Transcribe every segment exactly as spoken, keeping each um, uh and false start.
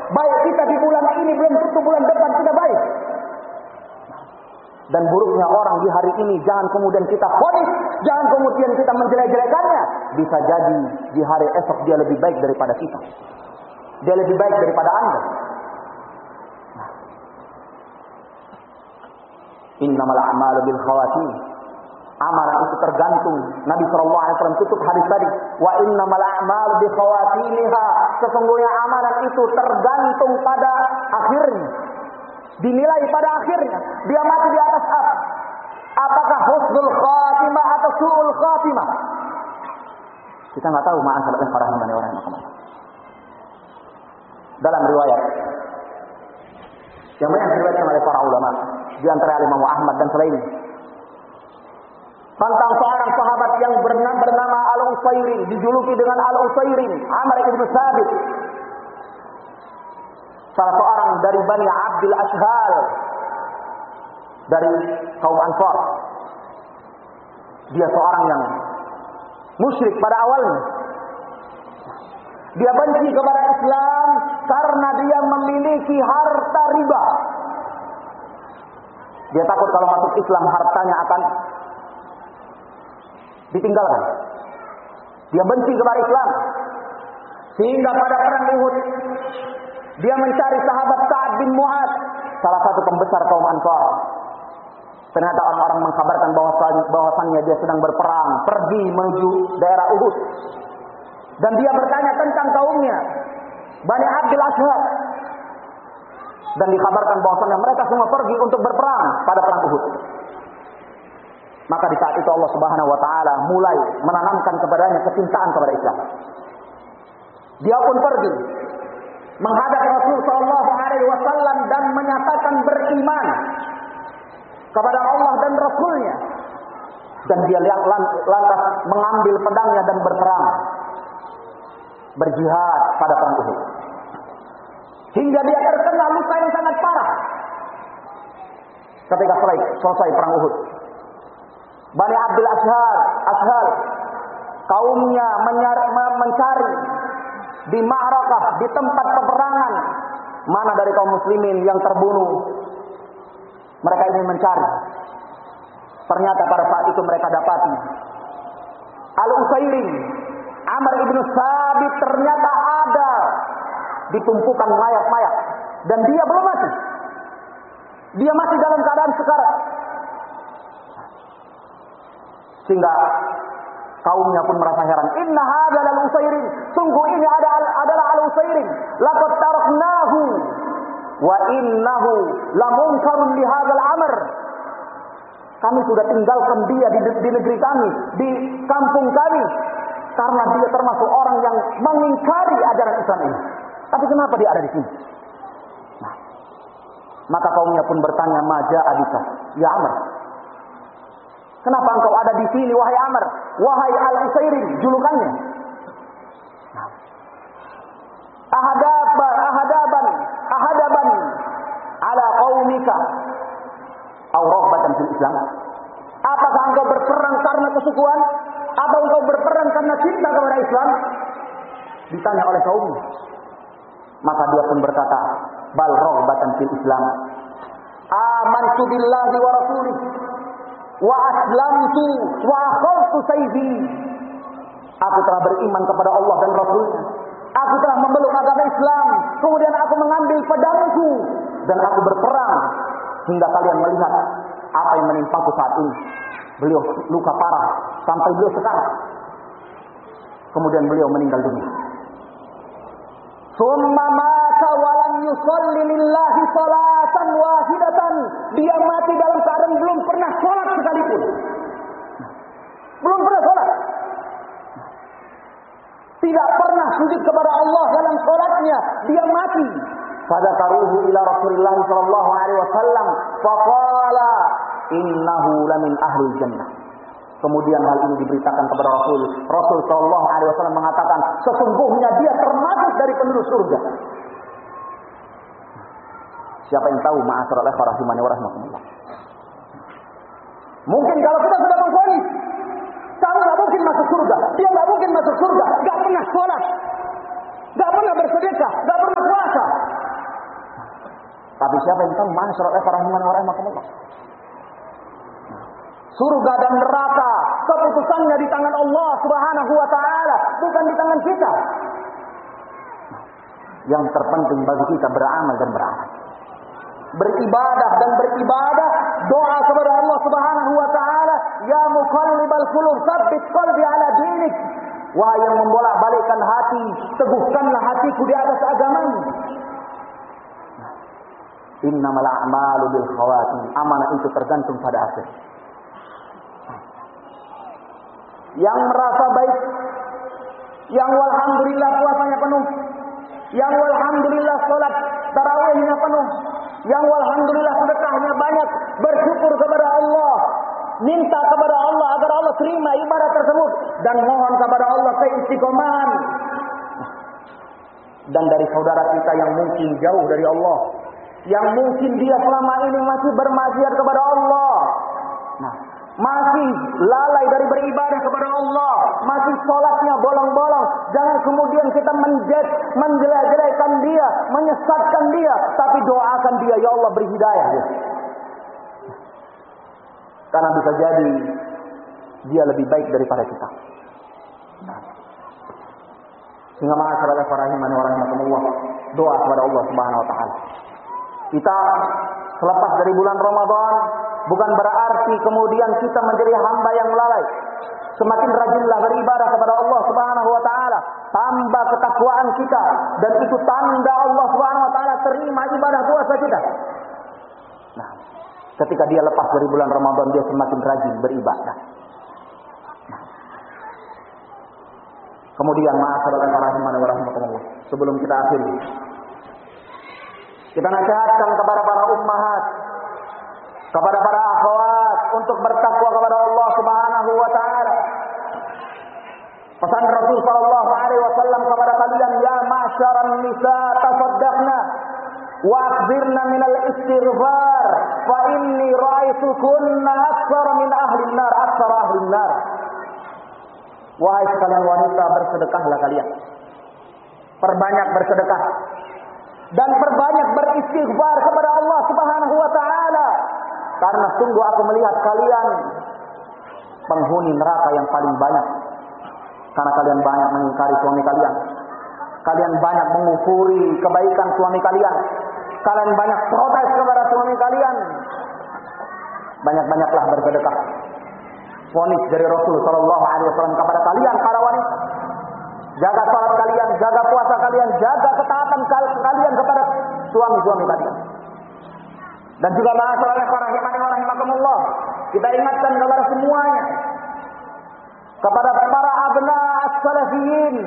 Baik kita di bulan ini belum tentu bulan depan kita baik. Dan buruknya orang di hari ini jangan kemudian kita vonis, jangan kemudian kita menjelek-jelekannya. Bisa jadi di hari esok dia lebih baik daripada kita. Dia lebih baik daripada Anda. Nah. Innamal a'malu bil khawatim. Amalan itu tergantung. Nabi shallallahu alaihi wasallam tutup hadis tadi. Wa innamal a'malu bi khawatimiha. Sesungguhnya amalan itu tergantung pada akhirnya. Dinilai pada akhirnya. Dia mati di atas apa? Apakah husnul khatimah atau su'ul khatimah? Kita nggak tahu ma'asal dan para hambanya orang yang akan. Dalam riwayat yang banyak diriwayatkan oleh para ulama, di antara Imam Ahmad dan selain, tentang seorang sahabat yang bernama, bernama Al-Usairin, dijuluki dengan Al-Usairin, Amr ibn Sabit, salah seorang dari Bani Abdul Ashhal, dari kaum Ansar. Dia seorang yang musyrik pada awalnya. Dia benci kepada Islam karena dia memiliki harta riba. Dia takut kalau masuk Islam hartanya akan ditinggalkan. Dia benci kepada Islam. Sehingga pada perang Uhud dia mencari sahabat Sa'ad bin Mu'adz, salah satu pembesar kaum Ansar. Ternyata orang-orang mengkabarkan bahwasannya dia sedang berperang, pergi menuju daerah Uhud. Dan dia bertanya tentang kaumnya, Bani Abdul Ashhal. Dan dikabarkan bahwasannya mereka semua pergi untuk berperang pada perang Uhud. Maka di saat itu Allah Subhanahu wa taala mulai menanamkan kepadanya kecintaan kepada Islam. Dia pun pergi menghadap Rasul sallallahu alaihi wasallam dan menyatakan beriman kepada Allah dan Rasulnya. Dan dia lantas mengambil pedangnya dan berperang, berjihad pada perang Uhud. Hingga dia terkena luka yang sangat parah ketika selesai perang Uhud. Bani Abdul Ashhal, Ashhal kaumnya menyari, mencari di ma'rakah, di tempat peperangan, mana dari kaum muslimin yang terbunuh. Mereka ingin mencari. Ternyata pada saat itu mereka dapati Al-Usairin, Amr ibn Sabit ternyata ada di tumpukan mayat-mayat. Dan dia belum mati. Dia masih dalam keadaan sekarat. Sehingga kaumnya pun merasa heran. Inna hadzal al-Usairin, sungguh ini ada adalah Al-Usairin. Laqad taraknahu wa innahu lamunkarun li hadzal amr. Kami sudah tinggalkan dia di, di negeri kami, di kampung kami, karena dia termasuk orang yang mengingkari ajaran Islam ini. Tapi kenapa dia ada di sini? Nah, maka kaumnya pun bertanya, "Maja abika, ya Amr? Kenapa engkau ada di sini, wahai Amr? Wahai Al-Usairin," julukannya. Nah. Ahadaban, ahadaban, ahadaban ala qaumika aw raghbatan fil Islam. Apakah engkau berperang karena kesukuan atau engkau berperang karena cinta kepada Islam? Ditanya oleh kaumnya. Maka dia pun berkata, bal raghbatan fil Islam. Amantu billahi wa rasulih wa aslamtu wa akhadtu sayfi. Aku telah beriman kepada Allah dan Rasulnya. Aku telah memeluk agama Islam. Kemudian aku mengambil pedangku dan aku berperang hingga kalian melihat apa yang menimpaku saat ini. Beliau luka parah sampai beliau sekarat. Kemudian beliau meninggal dunia. Summa mata wa lam yusalli lillahi salatan wahidatan. Dia mati dalam keadaan belum pernah salat sekalipun. Belum pernah salat. Tidak pernah sujud kepada Allah dalam salatnya. Dia mati. Fadakaruhu ila Rasulillah sallallahu alaihi wasallam faqala innahu lamin ahlil jannah. Kemudian hal ini diberitakan kepada Rasul. Rasul sallallahu alaihi wasallam mengatakan, sesungguhnya dia termasuk dari penduduk surga. Siapa yang tahu ma'asyiral ikhwah rahimani wa rahimakumullah. Mungkin kalau kita sudah mengvonis, kamu enggak mungkin masuk surga, dia enggak mungkin masuk surga, enggak pernah sholat, enggak pernah bersedekah, enggak pernah puasa. Tapi siapa yang tahu mana surat Al-Rahman wa rahmatullah? Surga dan neraka keputusannya di tangan Allah Subhanahu wa taala, bukan di tangan kita. Yang terpenting bagi kita beramal dan beramal. Beribadah dan beribadah, doa kepada Allah Subhanahu wa taala, ya muqallibal qulub tsabbit qalbi ala dinik. Wahai yang membolak-balikkan hati, teguhkanlah hatiku di atas agamamu. Innamal a'malu bil khawatim. Amanah itu tergantung pada akhir. Yang merasa baik, yang walhamdulillah puasanya penuh, yang walhamdulillah salat tarawihnya penuh, yang walhamdulillah sedekahnya banyak, bersyukur kepada Allah, minta kepada Allah agar Allah terima ibadah tersebut, dan mohon kepada Allah keistiqomahan. Dan dari saudara kita yang mungkin jauh dari Allah, yang mungkin dia selama ini masih bermaksiat kepada Allah, nah, masih lalai dari beribadah kepada Allah, masih sholatnya bolong-bolong. Jangan kemudian kita menjek, menjelek-jelekan dia, menyesatkan dia, tapi doakan dia, ya Allah beri hidayah dia. Karena bisa jadi dia lebih baik daripada kita. Nah. Sehingga ma'asyiral rahimani wa rahimakumullah, doa kepada Allah Subhanahu wa taala. Kita selepas dari bulan Ramadan bukan berarti kemudian kita menjadi hamba yang lalai. Semakin rajinlah beribadah kepada Allah Subhanahu wa taala, tambah ketakwaan kita, dan itu tanda Allah Subhanahu wa taala terima ibadah puasa kita. Nah, ketika dia lepas dari bulan Ramadan, dia semakin rajin beribadah. Nah. Kemudian ma'asyiral rahimani wa rahimakumullah, sebelum kita akhiri, kita nasihatkan kepada para ummahat, kepada para akhwat untuk bertakwa kepada Allah Subhanahu wa taala. Pesan Rasul sallallahu alaihi wasallam kepada kalian, ya ma'syaran nisa tasaddaqna wa akhbirna minal istighfar fa inni ra'aitukunna aktsara min ahli an-nar, aktsara ahli an-nar. Wahai sekalian wanita, bersedekahlah kalian. Perbanyak bersedekah dan perbanyak beristighfar kepada Allah Subhanahu wa taala. Karena sungguh aku melihat kalian penghuni neraka yang paling banyak. Karena kalian banyak mengingkari suami kalian. Kalian banyak mengufuri kebaikan suami kalian. Kalian banyak protes kepada suami kalian. Banyak-banyaklah bersedekah. Vonis dari Rasul sallallahu alaihi wasallam kepada kalian para wanita. Jaga salat kalian, jaga puasa kalian, jaga ketaatan kalian kepada suami-suami kalian. Dan juga ma'asyiral rahimani wa rahimakumullah, kita ingatkan kepada semuanya, kepada para abna as-salafiyin,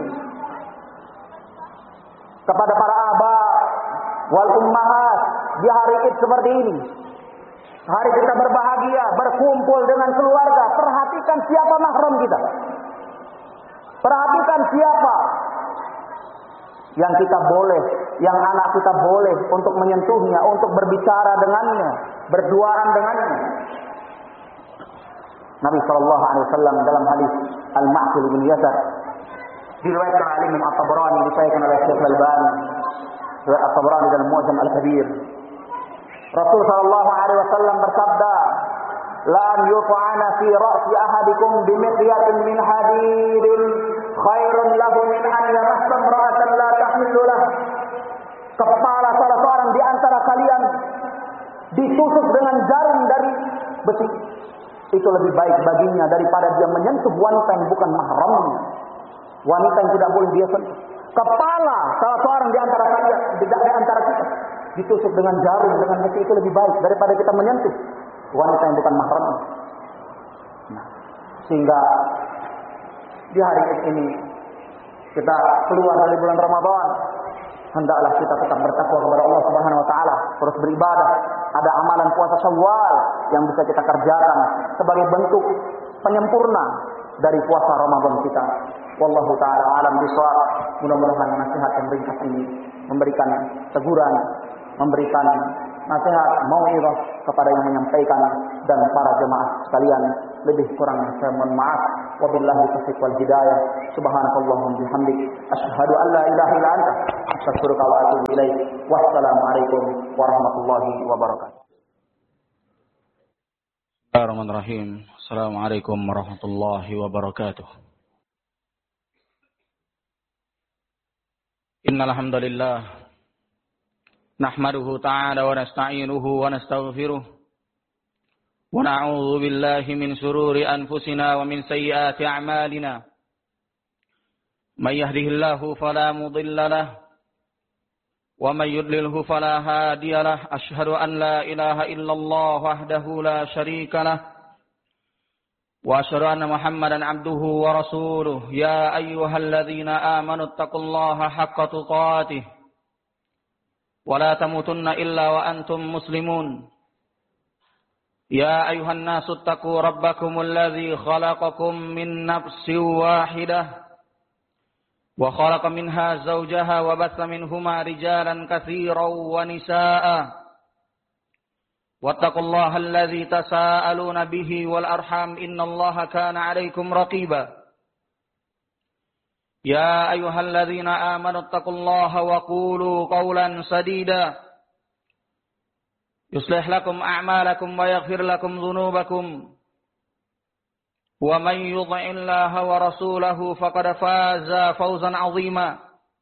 kepada para aba wal ummahat di hari Id seperti ini. Hari kita berbahagia, berkumpul dengan keluarga. Perhatikan siapa mahram kita. Perhatikan siapa yang kita boleh, yang anak kita boleh untuk menyentuhnya, untuk berbicara dengannya, berduaan dengannya. Nabi sallallahu alaihi wasallam dalam hadis Al-Ma'qil bin Yasar, diriwayatkan oleh Imam At-Tabrani, disahihkan oleh Syekh Al-Albani, riwayat At-Tabrani dalam Mu'jam Al-Kabir. Rasul sallallahu alaihi wasallam bersabda, "La an yuf'ana fi ra'si ahadikum bimiqyatin min hadidin khairun lahu min an yamassa imra'atan la tahillu lahu." Kepala salah seorang di antara kalian ditusuk dengan jarum dari besi, itu lebih baik baginya daripada dia menyentuh wanita yang bukan mahramnya, wanita yang tidak boleh dia sentuh. Kepala salah seorang di antara kalian, tidak di antara kita, ditusuk dengan jarum, dengan besi, itu lebih baik daripada kita menyentuh wanita yang bukan mahram. Nah, sehingga di hari ini kita keluar dari bulan Ramadan, hendaklah kita tetap bertakwa kepada Allah Subhanahu wa taala, terus beribadah. Ada amalan puasa Syawal yang bisa kita kerjakan sebagai bentuk penyempurna dari puasa Ramadan kita. Wallahu taala alam bisawab. Mudah-mudahan nasihat yang ringkas ini memberikan teguran, memberikan nasihat, mau'izah kepada yang menyampaikan dan para jemaah sekalian. Lebih kurang saya mohon maaf. Wabillahi taufiq wal hidayah. Subhanakallahumma bihamdik asyhadu an la ilaha illa anta astaghfiruka wa atubu ilaik. Wassalamualaikum warahmatullahi wabarakatuh. Bismillahirrahmanirrahim. Assalamualaikum warahmatullahi wabarakatuh. Innal hamdalillah nahmaduhu ta'ala wa nasta'inuhu wa nastaghfiruh wa na'udzu billahi min shururi anfusina wa min sayyiati a'malina. May yahdihillahu fala mudilla lahu wa may yudlilhu fala hadiya lahu. Asyhadu an la ilaha illallah wahdahu la syarika lahu wa asyhadu anna Muhammadan abduhu wa rasuluh. Ya ayyuhalladzina amanu taqullaha haqqa tuqatih wa la tamutunna illa wa antum muslimun. Ya ayyuhan nasu taqu rabbakumul ladzi khalaqakum min nafsin wahidah wa khalaqa minha zawjaha wa batha minhuma rijalan katsiran wa nisaa'a. Wattaqullaha alladzi tasaaluna bihi wal arham innallaha kana 'alaikum raqiba. Ya ayyuhalladzina amanu taqullaha wa qulu qawlan sadida yuslih lakum a'malakum wa yaghfir lakum dhunubakum. Wa man yuti'illaha wa rasulahu faqad faza fawzan 'azima.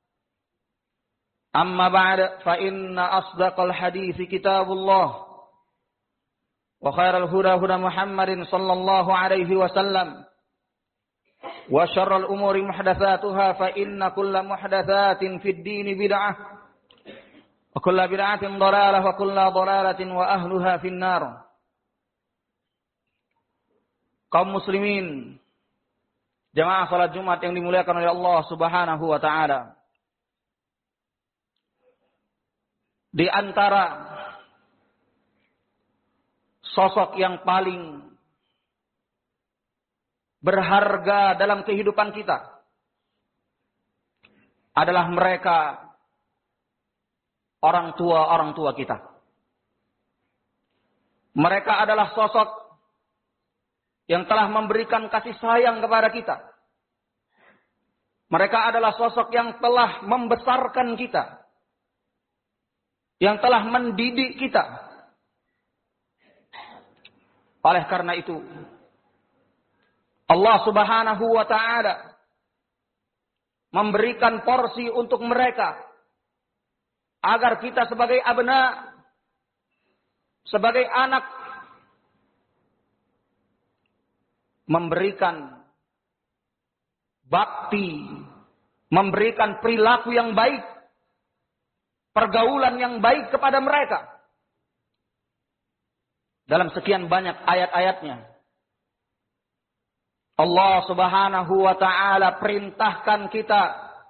Amma ba'd, fa inna asdaqal hadithi kitabullah wa khairal huda huda Muhammadin sallallahu alaihi wasallam wa syarral umuri muhdatsatuha fa inna kulla muhdatsatin fid dini bid'ah wa kulla bid'atin dhalalah wa kulla dhalalatin wa ahluha finnar. Kaum muslimin, jamaah salat Jumat yang dimuliakan oleh Allah Subhanahu wa taala. Di antara sosok yang paling berharga dalam kehidupan kita adalah mereka orang tua-orang tua kita. Mereka adalah sosok yang telah memberikan kasih sayang kepada kita. Mereka adalah sosok yang telah membesarkan kita, yang telah mendidik kita. Oleh karena itu, Allah Subhanahu wa ta'ala memberikan porsi untuk mereka agar kita sebagai abna, sebagai anak, memberikan bakti, memberikan perilaku yang baik, pergaulan yang baik kepada mereka. Dalam sekian banyak ayat-ayatnya, Allah Subhanahu wa ta'ala perintahkan kita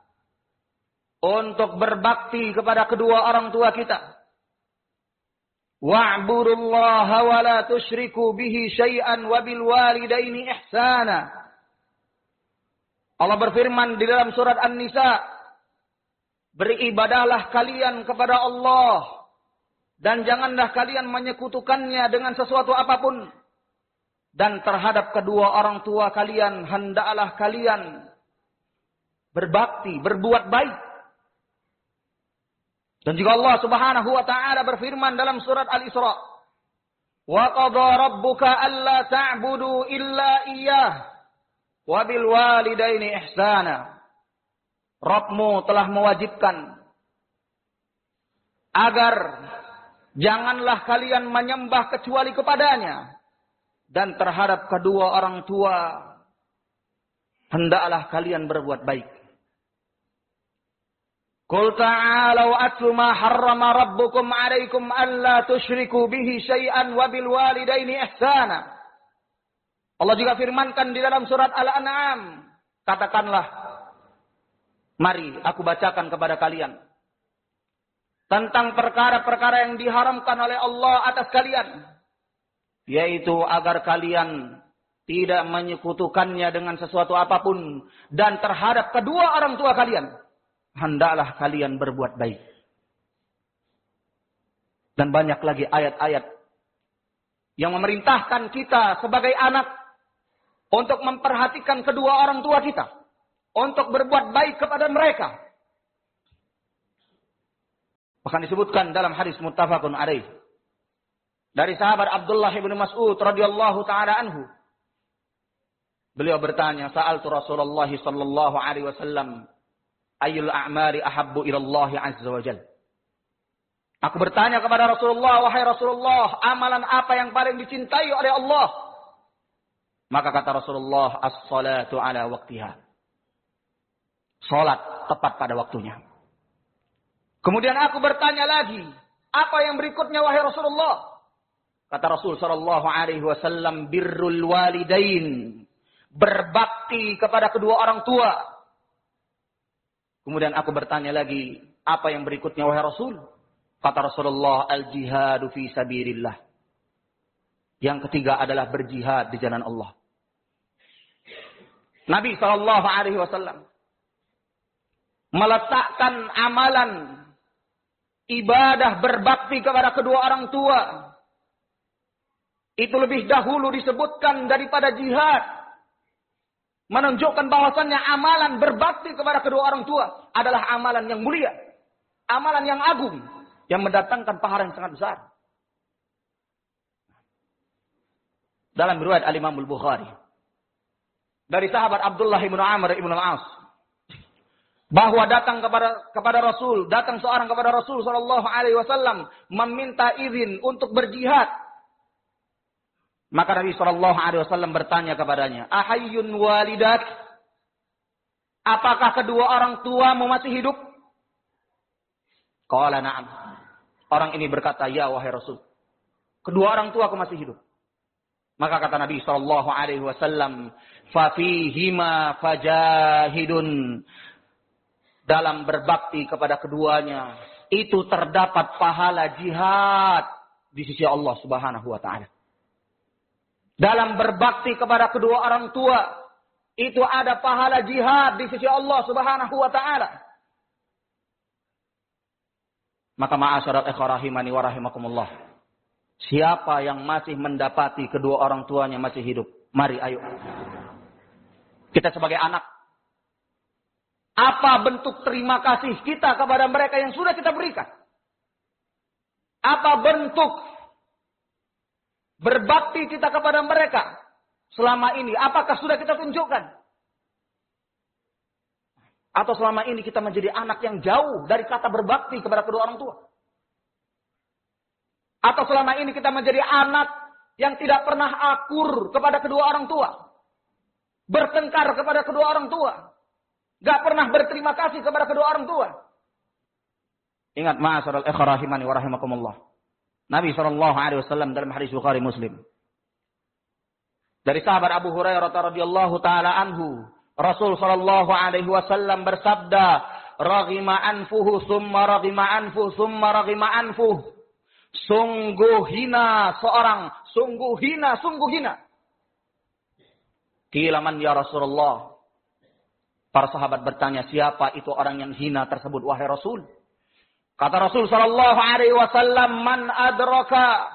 untuk berbakti kepada kedua orang tua kita. Wa'budullaha wa la tusyriku bihi syai'an wa bil walidaini ihsana. Allah berfirman di dalam surat An-Nisa, beribadahlah kalian kepada Allah dan janganlah kalian menyekutukannya dengan sesuatu apapun, dan terhadap kedua orang tua kalian hendaklah kalian berbakti, berbuat baik. Dan juga Allah Subhanahu wa ta'ala berfirman dalam surat Al-Isra, wa qadha rabbuka alla ta'budu illa iyyah wa bil walidaini ihsana. Rabbmu telah mewajibkan agar janganlah kalian menyembah kecuali kepadanya, dan terhadap kedua orang tua hendaklah kalian berbuat baik. Qul ta'alau atlu ma harrama rabbukum 'alaikum alla tusyriku bihi syai'an wa bil walidaini ihsana. Allah juga firmankan di dalam surat Al-An'am, katakanlah, mari aku bacakan kepada kalian tentang perkara-perkara yang diharamkan oleh Allah atas kalian, yaitu agar kalian tidak menyekutukannya dengan sesuatu apapun, dan terhadap kedua orang tua kalian hendaklah kalian berbuat baik. Dan banyak lagi ayat-ayat yang memerintahkan kita sebagai anak untuk memperhatikan kedua orang tua kita, untuk berbuat baik kepada mereka. Bahkan disebutkan dalam hadis muttafaqun alaih dari sahabat Abdullah bin Mas'ud radhiyallahu taala anhu. Beliau bertanya, "Sa'altu Rasulullah sallallahu alaihi wasallam, ayyul a'mali ahabbu ila Allah azza wa jalla?" Aku bertanya kepada Rasulullah, "Wahai Rasulullah, amalan apa yang paling dicintai oleh Allah?" Maka kata Rasulullah, "As-salatu ala waqtiha." Salat tepat pada waktunya. Kemudian aku bertanya lagi, "Apa yang berikutnya wahai Rasulullah?" Kata Rasul sallallahu alaihi wasallam, "Birrul walidain." Berbakti kepada kedua orang tua. Kemudian aku bertanya lagi, apa yang berikutnya wahai Rasul? Kata Rasulullah, al-jihadu fi sabilillah. Yang ketiga adalah berjihad di jalan Allah. Nabi sallallahu alaihi wasallam meletakkan amalan ibadah berbakti kepada kedua orang tua itu lebih dahulu disebutkan daripada jihad. Menunjukkan bahwasannya amalan berbakti kepada kedua orang tua adalah amalan yang mulia. Amalan yang agung. Yang mendatangkan pahala yang sangat besar. Dalam riwayat Al-Imam Al-Bukhari. Dari sahabat Abdullah bin Amr bin Al-As. Bahwa datang kepada kepada Rasul. Datang seorang kepada Rasul sallallahu alaihi wasallam. Meminta izin untuk berjihad. Maka Nabi shallallahu alaihi wasallam bertanya kepadanya, "Ahayyun walidak?" Apakah kedua orang tuamu masih hidup? Qala na'am. Orang ini berkata, "Ya wahai Rasul, kedua orang tuaku masih hidup." Maka kata Nabi shallallahu alaihi wasallam, "Fa fihima fajahidun." Dalam berbakti kepada keduanya itu terdapat pahala jihad di sisi Allah Subhanahu wa taala. Dalam berbakti kepada kedua orang tua, itu ada pahala jihad di sisi Allah Subhanahu wa taala. Maka ma'asyarat ikhwah rahimani wa rahimakumullah. Siapa yang masih mendapati kedua orang tuanya masih hidup? Mari ayo. Kita sebagai anak. Apa bentuk terima kasih kita kepada mereka yang sudah kita berikan? Apa bentuk berbakti kita kepada mereka selama ini? Apakah sudah kita tunjukkan? Atau selama ini kita menjadi anak yang jauh dari kata berbakti kepada kedua orang tua? Atau selama ini kita menjadi anak yang tidak pernah akur kepada kedua orang tua? Bertengkar kepada kedua orang tua? Gak pernah berterima kasih kepada kedua orang tua? Ingat ma'asyaral ikhwah rahimani wa rahimakumullah. Nabi shallallahu alaihi wasallam dalam hadis Bukhari Muslim. Dari sahabat Abu Hurairah radhiyallahu taala anhu, Rasul shallallahu alaihi wasallam bersabda, "Raghima anfuhu summa raghima anfuhu summa raghima anfuhu." Sungguh hina seorang, sungguh hina, sungguh hina. Qila man ya Rasulullah? Para sahabat bertanya, siapa itu orang yang hina tersebut wahai Rasul? Kata Rasul sallallahu alaihi wasallam, "Man adraka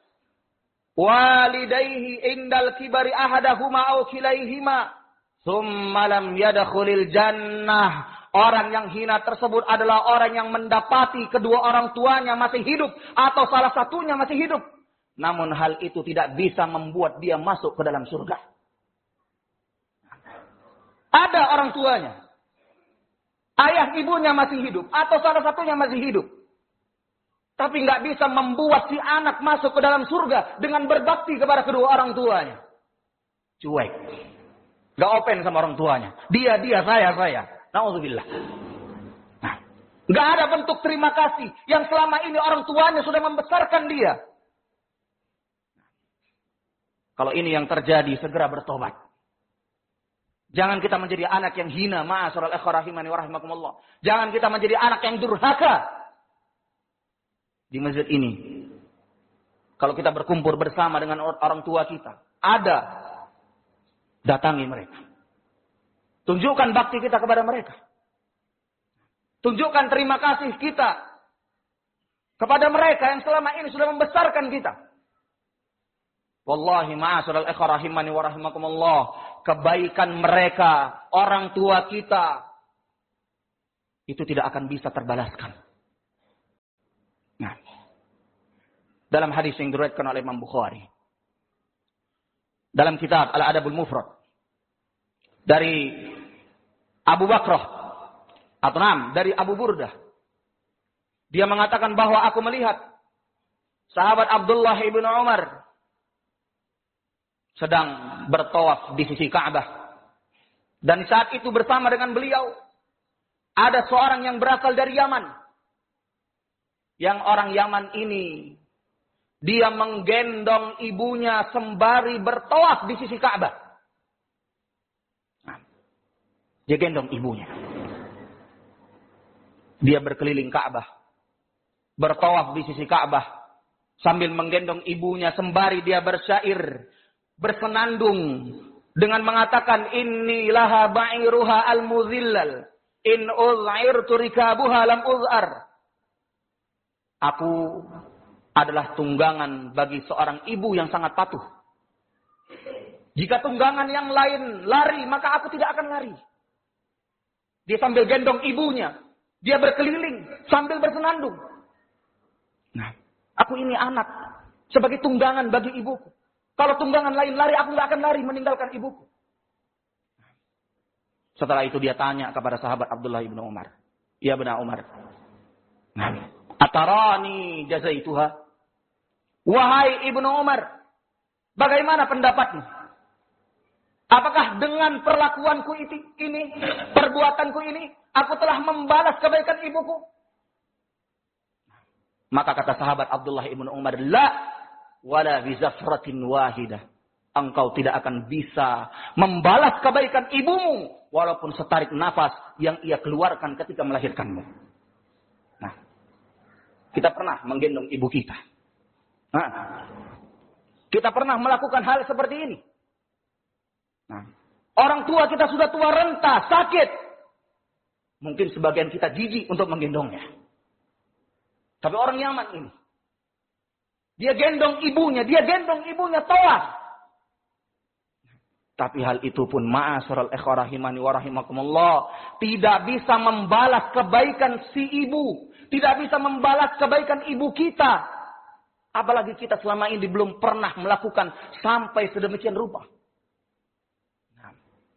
walidayhi indal kibari ahadahuma aw kilaihima, thumma lam yadkhulil jannah." Orang yang hina tersebut adalah orang yang mendapati kedua orang tuanya masih hidup atau salah satunya masih hidup. Namun hal itu tidak bisa membuat dia masuk ke dalam surga. Ada orang tuanya. Ayah ibunya masih hidup. Atau salah satunya masih hidup. Tapi nggak bisa membuat si anak masuk ke dalam surga dengan berbakti kepada kedua orang tuanya. Cuek. Nggak open sama orang tuanya. Dia, dia, saya, saya. Na'udzubillah. Nah, nggak ada bentuk terima kasih yang selama ini orang tuanya sudah membesarkan dia. Kalau ini yang terjadi, segera bertobat. Jangan kita menjadi anak yang hina, ma'asyaral ikhwah rahimani wa rahimakumullah. Jangan kita menjadi anak yang durhaka. Di masjid ini, kalau kita berkumpul bersama dengan orang tua kita, ada, datangi mereka. Tunjukkan bakti kita kepada mereka. Tunjukkan terima kasih kita kepada mereka yang selama ini sudah membesarkan kita. Wallahi ma'asyaral ikhwah rahimani wa rahimakumullah. Kebaikan mereka, orang tua kita, itu tidak akan bisa terbalaskan. dalam hadis yang diriwayatkan oleh Imam Bukhari dalam kitab Al-Adabul Mufrad dari Abu Bakrah atau nam dari Abu Burdah. Dia mengatakan bahwa aku melihat sahabat Abdullah ibnu Umar sedang bertawaf di sisi Ka'bah. Dan saat itu bersama dengan beliau ada seorang yang berasal dari Yaman. Yang orang Yaman ini dia menggendong ibunya sembari bertawaf di sisi Ka'bah. Nah, dia gendong ibunya. Dia berkeliling Ka'bah. Bertawaf di sisi Ka'bah sambil menggendong ibunya sembari dia bersyair, bersenandung dengan mengatakan inni laha ba'iruha al-muzillal in uz'irtu rikabuha lam uz'ar. Aku adalah tunggangan bagi seorang ibu yang sangat patuh. Jika tunggangan yang lain lari, maka aku tidak akan lari. Dia sambil gendong ibunya, dia berkeliling sambil bersenandung. Nah, aku ini anak sebagai tunggangan bagi ibuku. Kalau tunggangan lain lari, aku nggak akan lari meninggalkan ibuku. Setelah itu dia tanya kepada sahabat Abdullah ibnu Umar. Ya benar Umar. Nah, atarani jazaituha. Wahai ibnu Umar, bagaimana pendapatmu? Apakah dengan perlakuanku ini, perbuatanku ini, aku telah membalas kebaikan ibuku? Maka kata sahabat Abdullah ibnu Umar, la wala bizafratin wahidah. Engkau tidak akan bisa membalas kebaikan ibumu walaupun setarik nafas yang ia keluarkan ketika melahirkanmu. Nah, kita pernah menggendong ibu kita. Nah, kita pernah melakukan hal seperti ini. Nah, orang tua kita sudah tua renta, sakit. Mungkin sebagian kita jijik untuk menggendongnya. Tapi orang Yaman ini, dia gendong ibunya, dia gendong ibunya tawaf. Tapi hal itu pun ma'asyiral ikhwah rahimani wa rahimakumullah, tidak bisa membalas kebaikan si ibu, tidak bisa membalas kebaikan ibu kita. Apalagi kita selama ini belum pernah melakukan sampai sedemikian rupa. Nah,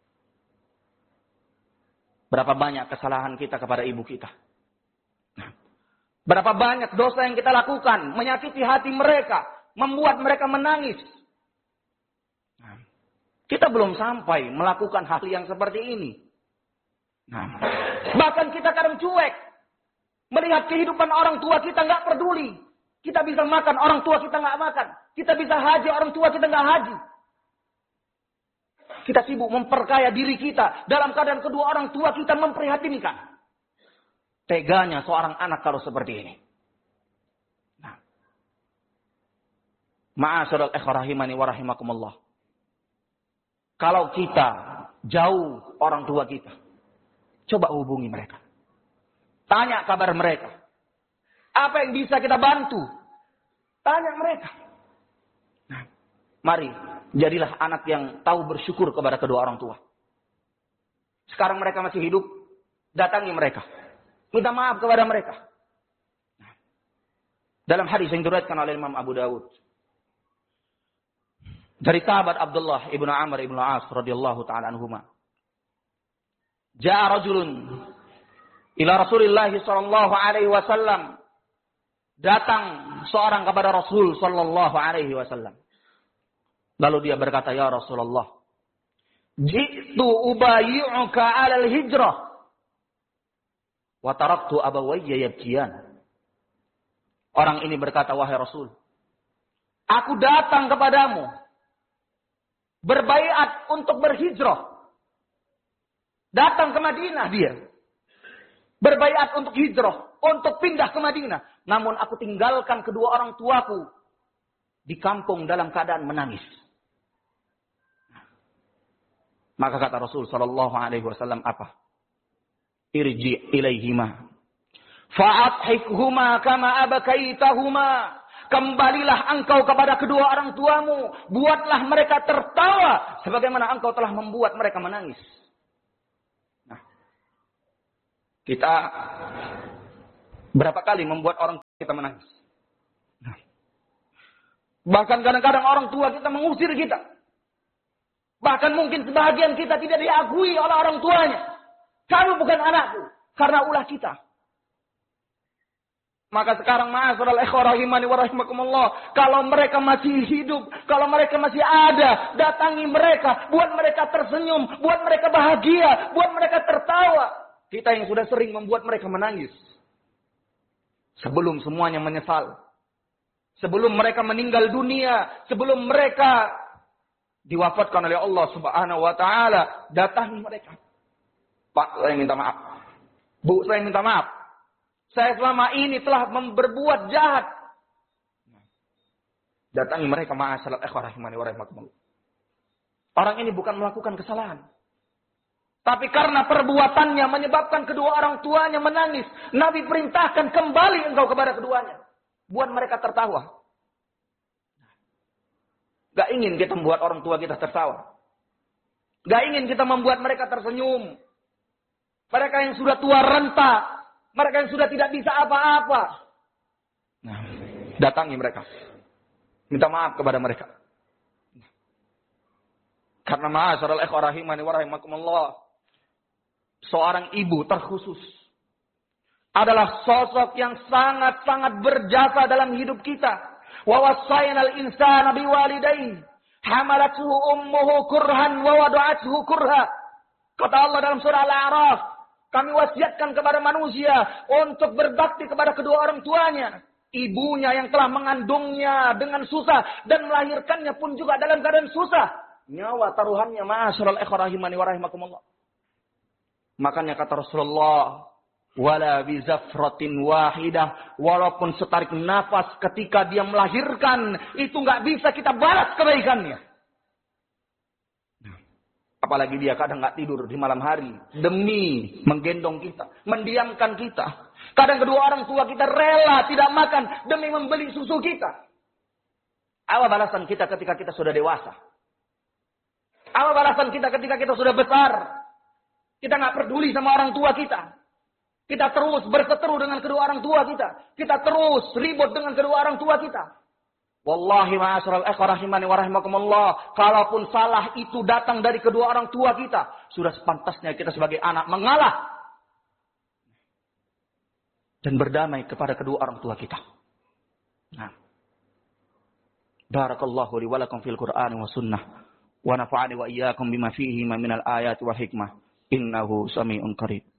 berapa banyak kesalahan kita kepada ibu kita? Berapa banyak dosa yang kita lakukan, menyakiti hati mereka, membuat mereka menangis. Nah, kita belum sampai melakukan hal yang seperti ini. Nah, bahkan kita kadang cuek. Melihat kehidupan orang tua kita nggak peduli. Kita bisa makan, orang tua kita nggak makan. Kita bisa haji, orang tua kita nggak haji. Kita sibuk memperkaya diri kita. Dalam keadaan kedua orang tua kita memprihatinkan. Teganya seorang anak kalau seperti ini. Nah, ma'asyiral ikhwah rahimani wa rahimakumullah. Kalau kita jauh orang tua kita, coba hubungi mereka. Tanya kabar mereka. Apa yang bisa kita bantu? Tanya mereka. Nah, mari jadilah anak yang tahu bersyukur kepada kedua orang tua. Sekarang mereka masih hidup, datangi mereka. Minta maaf kepada mereka. Nah, dalam hadis yang diriwayatkan oleh Imam Abu Dawud dari sahabat Abdullah ibnu Amr ibnu As radhiyallahu taala anhuma, jaa rajulun ila Rasulillah sallallahu alaihi wasallam, datang seorang kepada Rasul sallallahu alaihi wasallam. Lalu dia berkata, ya Rasulullah, ji'tu ubayyuka 'alal hijrah wa taraktu abawayya yabkiyan. Orang ini berkata, wahai Rasul, aku datang kepadamu berbaiat untuk berhijrah. Datang ke Madinah dia. Berbaiat untuk hijrah, untuk pindah ke Madinah. Namun aku tinggalkan kedua orang tuaku di kampung dalam keadaan menangis. Maka kata Rasul sallallahu alaihi wasallam apa? Irji ilaihima fa'adhikhuma kama abakaitahuma. Kembalilah engkau kepada kedua orang tuamu, buatlah mereka tertawa sebagaimana engkau telah membuat mereka menangis. Nah, kita berapa kali membuat orang kita menangis? Nah, Bahkan kadang-kadang orang tua kita mengusir kita. Bahkan mungkin sebahagian kita tidak diakui oleh orang tuanya. Kamu bukan anakku, karena ulah kita. Maka sekarang ma'asyiral ikhwah rahimani wa rahimakumullah, kalau mereka masih hidup, kalau mereka masih ada, datangi mereka, buat mereka tersenyum, buat mereka bahagia, buat mereka tertawa. Kita yang sudah sering membuat mereka menangis. Sebelum semuanya menyesal. Sebelum mereka meninggal dunia, sebelum mereka diwafatkan oleh Allah Subhanahu wa taala, datangi mereka. Pak, saya minta maaf. Bu, saya minta maaf. Saya selama ini telah berbuat jahat. Datangi mereka, ma'asyiral ikhwah rahimani wa rahimakumullah. Orang ini bukan melakukan kesalahan. Tapi karena perbuatannya menyebabkan kedua orang tuanya menangis. Nabi perintahkan kembali engkau kepada keduanya. Buat mereka tertawa. Gak ingin kita membuat orang tua kita tertawa. Gak ingin kita membuat mereka tersenyum. Mereka yang sudah tua renta. Mereka yang sudah tidak bisa apa-apa. Nah, datangi mereka. Minta maaf kepada mereka. Karena ma'asyiral ikhwah rahimani wa rahimakumullah, seorang ibu terkhusus adalah sosok yang sangat-sangat berjasa dalam hidup kita. Wa wassaynal insana biwalidayhi hamalathu ummuhu kurhan wa wada'athu kurha. Kata Allah dalam surah Al-A'raf, kami wasiatkan kepada manusia untuk berbakti kepada kedua orang tuanya. Ibunya yang telah mengandungnya dengan susah dan melahirkannya pun juga dalam keadaan susah. Nyawa taruhannya, ma'asyiral ikhwah rahimani wa rahimakumullah. Makanya kata Rasulullah, wala bizafratin wahidah, walaupun setarik nafas ketika dia melahirkan, itu nggak bisa kita balas kebaikannya. Apalagi dia kadang nggak tidur di malam hari demi menggendong kita, mendiamkan kita. Kadang kedua orang tua kita rela tidak makan demi membeli susu kita. Apa balasan kita ketika kita sudah dewasa? Apa balasan kita ketika kita sudah besar? Kita nggak peduli sama orang tua kita. Kita terus berseteru dengan kedua orang tua kita. Kita terus ribut dengan kedua orang tua kita. Wallahi ma'asyiral ikhwah rahimani wa rahimakumullah, kalaupun salah itu datang dari kedua orang tua kita, sudah sepantasnya kita sebagai anak mengalah dan berdamai kepada kedua orang tua kita. Nah. Barakallahu li wa lakum fil Qur'an wa sunnah wa nafa'ani wa iyyakum bima fihi minal ayati wal hikmah. Innahu sami'un qarib.